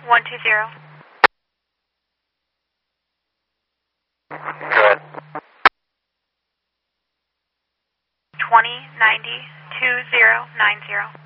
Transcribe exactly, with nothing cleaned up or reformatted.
one two zero. Good. twenty ninety two zero nine zero.